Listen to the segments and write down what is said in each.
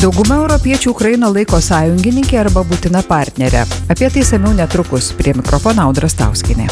Dauguma europiečių Ukrainą laiko sąjungininkė arba būtina partnerė. Apie tai išsamiau netrukus. Prie mikrofono Audra Stauskienė.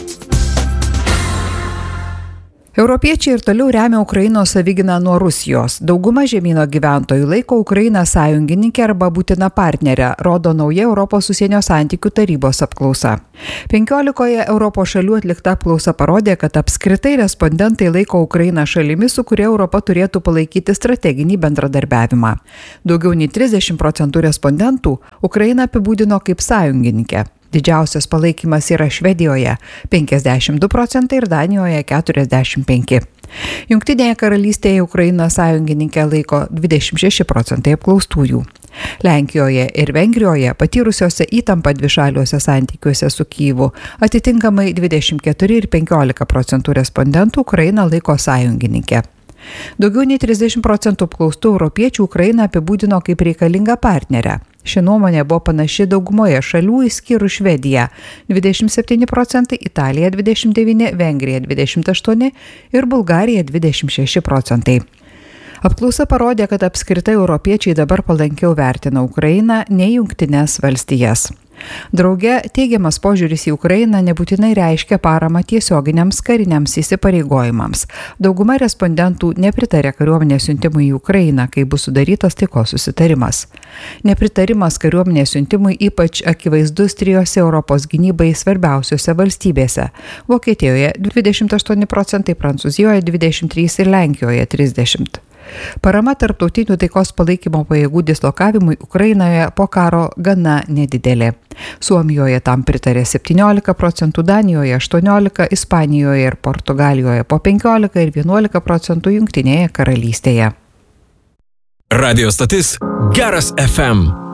Europiečiai ir toliau remia Ukrainos savigyną nuo Rusijos. Dauguma žemyno gyventojų laiko Ukrainą sąjungininkė arba būtina partnerė, rodo nauja Europos užsienio santykių tarybos apklausa. 15 Europos šalių atlikta apklausa parodė, kad apskritai respondentai laiko Ukrainą šalimi, su kuria Europa turėtų palaikyti strateginį bendradarbiavimą. Daugiau nei 30% respondentų Ukrainą apibūdino kaip sąjungininkę. Didžiausias palaikymas yra Švedijoje – 52% ir Danijoje – 45%. Jungtinėje karalystėje Ukrainą sąjungininkę laiko 26% apklaustųjų. Lenkijoje ir Vengrijoje patyrusiose įtampą dvišaliuose santykiuose su Kyjivu atitinkamai 24 ir 15% respondentų Ukrainą laiko sąjungininkę. Daugiau nei 30% apklaustų europiečių Ukrainą apibūdino kaip reikalingą partnerę. Ši nuomonė buvo panaši daugumoje šalių išskyrus Švediją – 27%, Italija – 29%, Vengrija – 28% ir Bulgarija – 26%. Apklausa parodė, kad apskritai europiečiai dabar palankiau vertina Ukrainą nei Jungtines valstijas. Drauge, teigiamas požiūris į Ukrainą nebūtinai reiškia paramą tiesioginiams kariniams įsipareigojimams. Dauguma respondentų nepritarė kariuomenės siuntimui į Ukrainą, kai bus sudarytas taikos susitarimas. Nepritarimas kariuomenės siuntimui ypač akivaizdus trijose Europos gynybai svarbiausiose valstybėse – Vokietijoje 28%, Prancūzijoje 23% ir Lenkijoje 30%. Parama tarptautinių taikos palaikymo pajėgų dislokavimui Ukrainoje po karo gana nedidelė. Suomijoje tam pritarė 17%, Danijoje 18%, Ispanijoje ir Portugalijoje po 15% ir 11% Jungtinėje karalystėje. Radio stotis Geras FM.